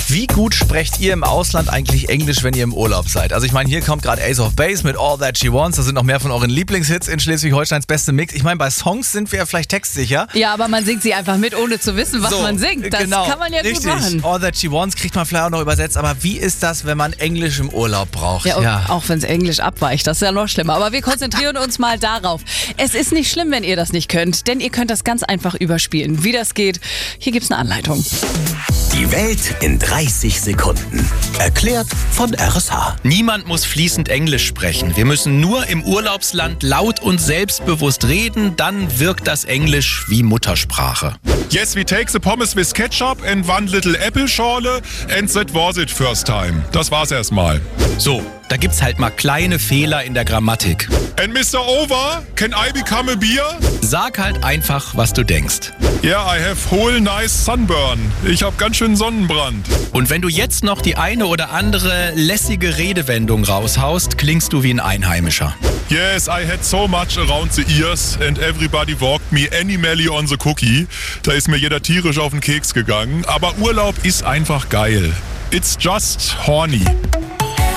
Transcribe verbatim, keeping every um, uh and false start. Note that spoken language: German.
Wie gut sprecht ihr im Ausland eigentlich Englisch, wenn ihr im Urlaub seid? Also ich meine, hier kommt gerade Ace of Base mit All That She Wants. Das sind noch mehr von euren Lieblingshits in Schleswig-Holsteins beste Mix. Ich meine, bei Songs sind wir ja vielleicht textsicher. Ja, aber man singt sie einfach mit, ohne zu wissen, was so, man singt. Das genau, kann man ja richtig. gut machen. All That She Wants kriegt man vielleicht auch noch übersetzt. Aber wie ist das, wenn man Englisch im Urlaub braucht? Ja, und ja. auch wenn es Englisch abweicht, das ist ja noch schlimmer. Aber wir konzentrieren uns mal darauf. Es ist nicht schlimm, wenn ihr das nicht könnt, denn ihr könnt das ganz einfach überspielen. Wie das geht, hier gibt's eine Anleitung. Die Welt in dreißig Sekunden. Erklärt von R S H. Niemand muss fließend Englisch sprechen. Wir müssen nur im Urlaubsland laut und selbstbewusst reden, dann wirkt das Englisch wie Muttersprache. Yes, we take the pommes with ketchup and one little apple schorle and that was it first time. Das war's erstmal. So, da gibt's halt mal kleine Fehler in der Grammatik. And Mister Over, can I become a beer? Sag halt einfach, was du denkst. Yeah, I have whole nice sunburn. Ich hab ganz schön Sonnenbrand. Und wenn du jetzt noch die eine oder andere lässige Redewendung raushaust, klingst du wie ein Einheimischer. Yes, I had so much around the ears and everybody walked me animally on the cookie. Da ist mir jeder tierisch auf den Keks gegangen. Aber Urlaub ist einfach geil. It's just horny.